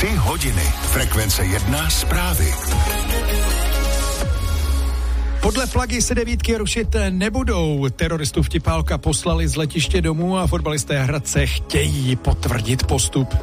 3 hodiny. Frekvence 1 zprávy. Podle Plagy se 9 rušit nebudou. Teroristu Vtipálka poslali z letiště domů a fotbalisté Hradce chtějí potvrdit postup.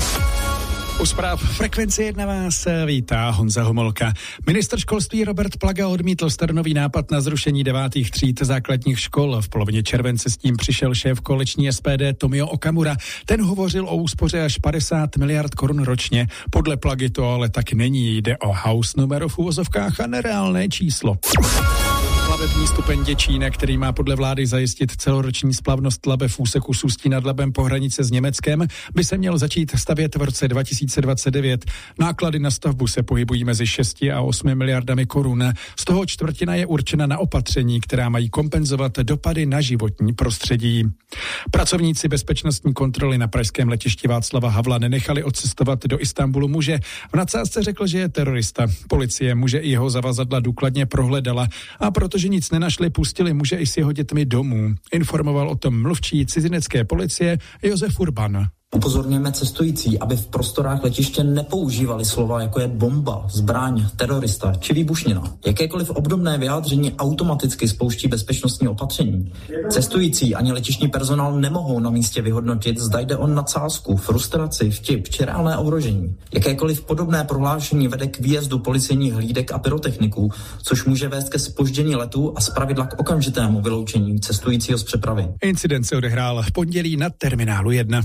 U zpráv Frekvence 1 vás vítá Honza Homolka. Ministr školství Robert Plaga odmítl staronový nápad na zrušení 9. tříd základních škol. V polovině července s tím přišel šéf koaliční SPD Tomio Okamura. Ten hovořil o úspoře až 50 miliard korun ročně. Podle Plagy to ale tak není. Jde o house numero v uvozovkách a nereálné číslo. Plavební stupeň Děčína, který má podle vlády zajistit celoroční splavnost Labe v úseku s Ústí nad Labem po hranice s Německem, by se měl začít stavět v roce 2029. Náklady na stavbu se pohybují mezi 6 a 8 miliardami korun. Z toho čtvrtina je určena na opatření, která mají kompenzovat dopady na životní prostředí. Pracovníci bezpečnostní kontroly na pražském letišti Václava Havla nenechali odcestovat do Istanbulu muže. V nadsázce řekl, že je terorista. Policie muže i jeho zavazadla důkladně prohledala a protože nic nenašli, pustili muže i s jeho dětmi domů. Informoval o tom mluvčí cizinecké policie Josef Urban. Upozorňujeme cestující, aby v prostorách letiště nepoužívali slova jako je bomba, zbraň, terorista či výbušnina. Jakékoliv obdobné vyjádření automaticky spouští bezpečnostní opatření. Cestující ani letištní personál nemohou na místě vyhodnotit, zda jde o nadsázku, frustraci, vtip či reálné ohrožení. Jakékoliv podobné prohlášení vede k výjezdu policejních hlídek a pyrotechniků, což může vést ke zpoždění letu a zpravidla k okamžitému vyloučení cestujícího z přepravy. Incident se odehrál v pondělí na terminálu 1.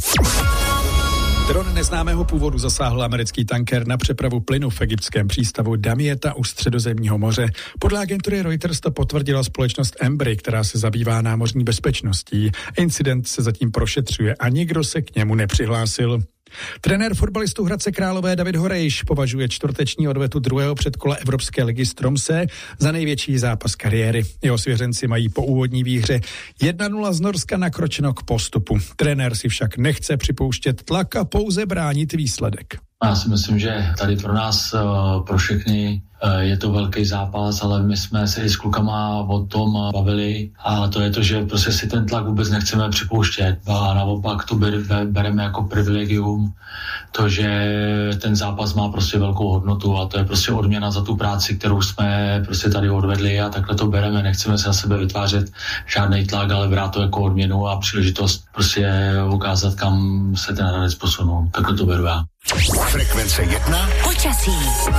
Dron neznámého původu zasáhl americký tanker na přepravu plynu v egyptském přístavu Damietta u Středozemního moře. Podle agentury Reuters to potvrdila společnost Embry, která se zabývá námořní bezpečností. Incident se zatím prošetřuje a nikdo se k němu nepřihlásil. Trenér fotbalistů Hradce Králové David Horejš považuje čtvrteční odvetu druhého předkola Evropské ligy z Tromsø za největší zápas kariéry. Jeho svěřenci mají po úvodní výhře 1-0 z Norska nakročeno k postupu. Trenér si však nechce připouštět tlak a pouze bránit výsledek. Já si myslím, že tady pro nás, pro všechny, je to velký zápas, ale my jsme se i s klukama o tom bavili a to je to, že prostě si ten tlak vůbec nechceme připouštět a naopak to bereme jako privilegium, to, že ten zápas má prostě velkou hodnotu a to je prostě odměna za tu práci, kterou jsme prostě tady odvedli a takhle to bereme, nechceme se na sebe vytvářet žádný tlak, ale brát to jako odměnu a příležitost prostě ukázat, kam se ten Hradec posunul. Takhle to beru já. Frekvence 1. Počasí.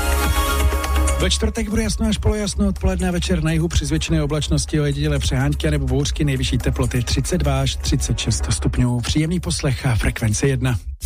Ve čtvrtek bude jasno až polojasno, odpoledne večer na jihu při zvětšené oblačnosti, ojedinělé přehánky nebo bouřky, nejvyšší teploty 32 až 36 stupňů. Příjemný poslech a Frekvence 1.